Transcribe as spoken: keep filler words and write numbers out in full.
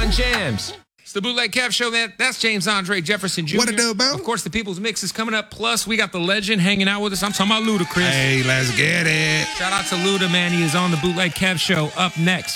and jams. It's the Bootleg Kev Show, man. That's James Andre Jefferson Junior What it do, Bo? Of course, the People's Mix is coming up. Plus, we got the legend hanging out with us. I'm talking about Ludacris. Hey, let's get it. Shout out to Luda, man. He is on the Bootleg Kev Show up next.